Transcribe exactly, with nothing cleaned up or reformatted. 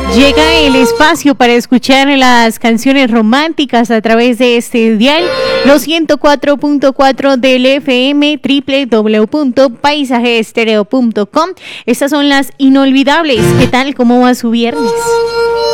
Llega el espacio para escuchar las canciones románticas a través de este dial, los ciento cuatro punto cuatro del F M, doble u doble u doble u punto paisaje estéreo punto com. Estas son las inolvidables. ¿Qué tal? ¿Cómo va su viernes?